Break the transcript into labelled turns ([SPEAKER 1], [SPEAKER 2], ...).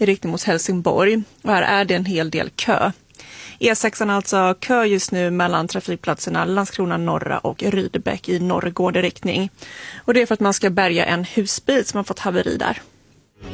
[SPEAKER 1] i riktning mot Helsingborg. Och här är det en hel del kö. E6 alltså kö just nu mellan trafikplatserna Landskrona norra och Rydebäck i norrgående riktning. Och det är för att man ska bärga en husbil som har fått haveri där.